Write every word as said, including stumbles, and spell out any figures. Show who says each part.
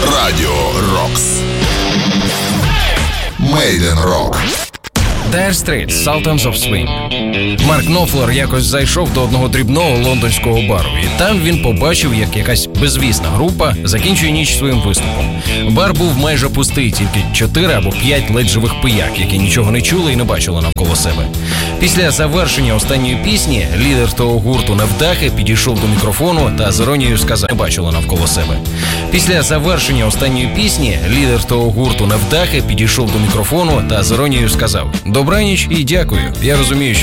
Speaker 1: Радіо Рокс. Made in Rock.
Speaker 2: Dire Straits, Sultans of Swing. Марк Knopfler якось зайшов до одного дрібного лондонського бару, і там він побачив, як якась безвісна група закінчує ніч своїм виступом. Бар був майже пустий, тільки чотири або п'ять ледь живих пияк, які нічого не чули і не бачили навколо себе. Після завершення останньої пісні лідер того гурту Невдахи підійшов до мікрофону та з іронією сказав: «Не бачили навколо себе». Після завершення останньої пісні лідер того гурту Невдахи підійшов до мікрофону та з іронією сказав: «Добраніч і дякую. Я розумію, що